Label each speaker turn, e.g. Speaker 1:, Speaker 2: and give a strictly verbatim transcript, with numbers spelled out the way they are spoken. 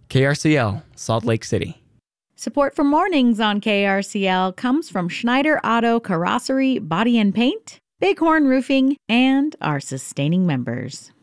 Speaker 1: K R C L, Salt Lake City.
Speaker 2: Support for Mornings on K R C L comes from Schneider Auto Carrossery Body and Paint, Bighorn Roofing, and our sustaining members.